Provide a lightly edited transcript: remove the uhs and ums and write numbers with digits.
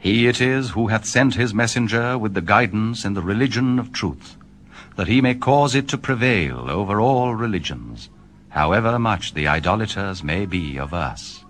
He it is who hath sent his messenger with the guidance and the religion of truth, that he may cause it to prevail over all religions, however much the idolaters may be averse.